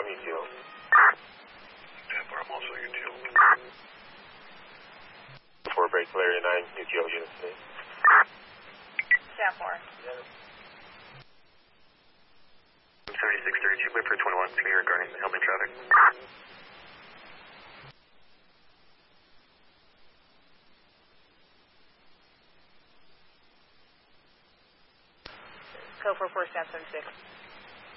I'm UTO. Tampa, I'm also UTO. 4 break Larry 9, UTO unit today. Staff 4. 7632, wait for 21, to me regarding helping traffic. Code 44, staff 76.